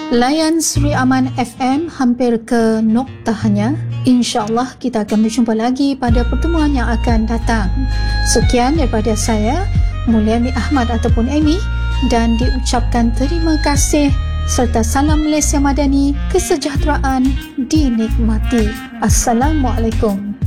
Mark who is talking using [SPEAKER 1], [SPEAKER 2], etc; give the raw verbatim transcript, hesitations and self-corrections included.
[SPEAKER 1] Layan Suri Aman F M hampir ke noktahnya. InsyaAllah kita akan berjumpa lagi pada pertemuan yang akan datang. Sekian daripada saya, Mulyani Ahmad ataupun Amy, dan diucapkan terima kasih serta salam Malaysia Madani, kesejahteraan dinikmati. Assalamualaikum.